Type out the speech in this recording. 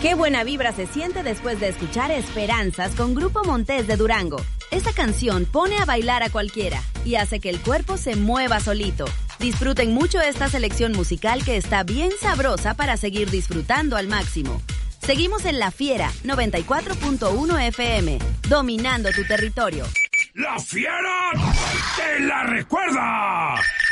Qué buena vibra se siente después de escuchar Esperanzas con Grupo Montés de Durango. Esta canción pone a bailar a cualquiera y hace que el cuerpo se mueva solito. Disfruten mucho esta selección musical que está bien sabrosa para seguir disfrutando al máximo. Seguimos en La Fiera 94.1 FM, dominando tu territorio. ¡La Fiera te la recuerda!